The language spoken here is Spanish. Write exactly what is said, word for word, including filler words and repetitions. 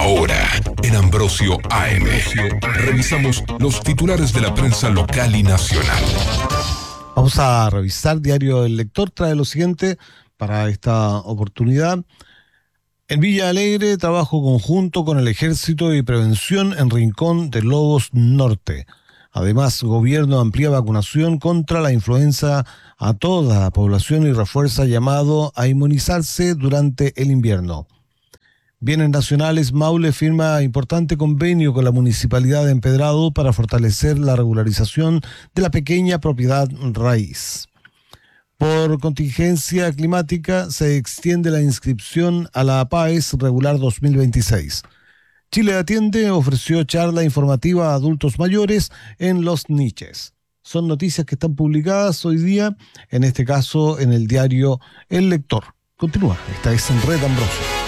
Ahora, en Ambrosio A M, revisamos los titulares de la prensa local y nacional. Vamos a revisar. Diario El Lector trae lo siguiente para esta oportunidad. En Villa Alegre, trabajo conjunto con el Ejército y prevención en Rincón de Lobos Norte. Además, gobierno amplía vacunación contra la influenza a toda la población y refuerza llamado a inmunizarse durante el invierno. Bienes nacionales, Maule firma importante convenio con la Municipalidad de Empedrado para fortalecer la regularización de la pequeña propiedad raíz. Por contingencia climática, se extiende la inscripción a la PAES regular dos mil veintiséis. Chile Atiende ofreció charla informativa a adultos mayores en Los Niches. Son noticias que están publicadas hoy día, en este caso en el diario El Lector. Continúa, esta es en Red Ambrosio.